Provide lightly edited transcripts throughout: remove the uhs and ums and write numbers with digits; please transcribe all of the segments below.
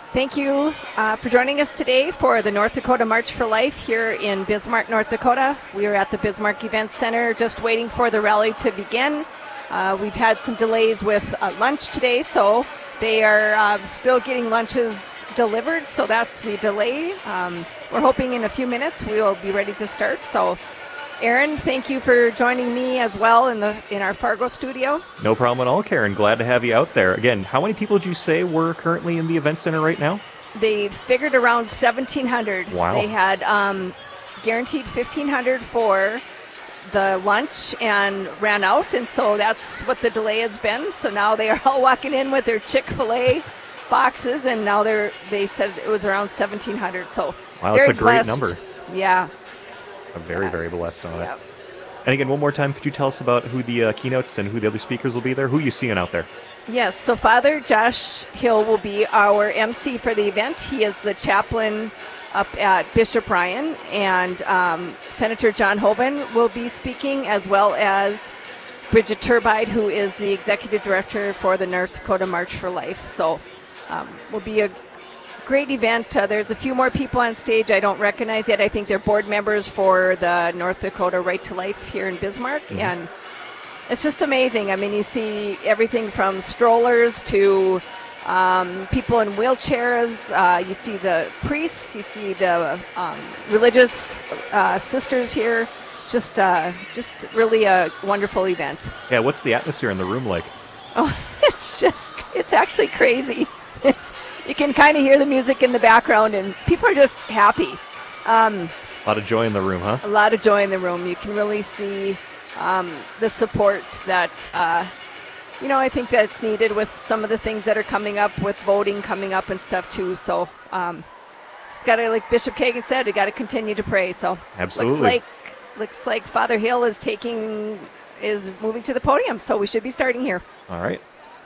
Thank you for joining us today for the North Dakota March for Life here in Bismarck, North Dakota. We are at the Bismarck Event Center just waiting for the rally to begin. We've had some delays with lunch today, so they are still getting lunches delivered, so that's the delay. We're hoping in a few minutes we will be ready to start. So, Aaron, thank you for joining me as well in our Fargo studio. No problem at all, Karen. Glad to have you out there. Again, how many people did you say were currently in the event center right now? They figured around 1,700. Wow. They had guaranteed 1,500 for the lunch and ran out, and so that's what the delay has been. So now they are all walking in with their Chick-fil-A boxes, and now they said it was around 1,700. So wow, that's a great number. Yeah. I'm very blessed on it. And again, one more time, could you tell us about who the keynotes and who the other speakers will be there? Who are you seeing out there? Yes, so Father Josh Hill will be our MC for the event. He is the chaplain up at Bishop Ryan, and Senator John Hoeven will be speaking, as well as Bridget Turbide, who is the executive director for the North Dakota March for Life. So will be a great event. There's a few more people on stage I don't recognize yet. I think they're board members for the North Dakota Right to Life here in Bismarck. Mm-hmm. And it's just amazing. I mean, you see everything from strollers to people in wheelchairs. You see the priests. You see the religious sisters here. Just really a wonderful event. Yeah, what's the atmosphere in the room like? Oh, it's actually crazy. You can kind of hear the music in the background, and people are just happy. A lot of joy in the room, huh? A lot of joy in the room. You can really see the support that, I think that's needed with some of the things that are coming up, with voting coming up and stuff, too. So just got to, like Bishop Kagan said, you got to continue to pray. So absolutely. Looks like Father Hill is moving to the podium, so we should be starting here. All right.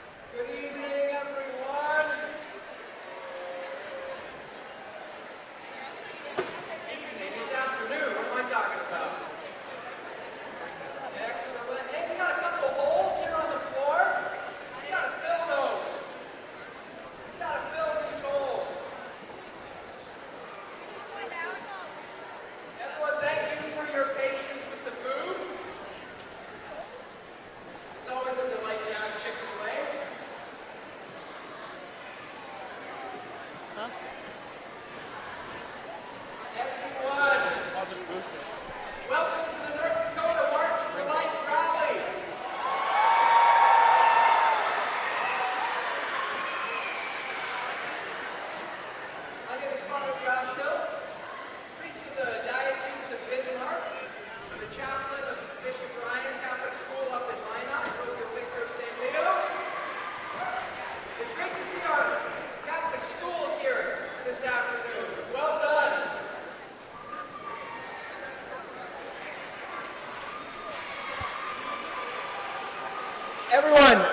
Everyone,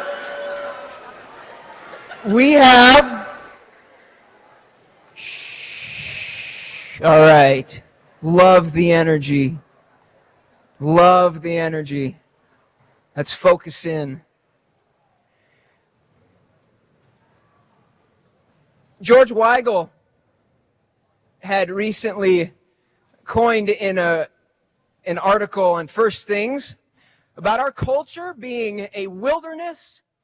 we have... Shh. All right. Love the energy. Love the energy. Let's focus in. George Weigel had recently coined in an article on First Things about our culture being a wilderness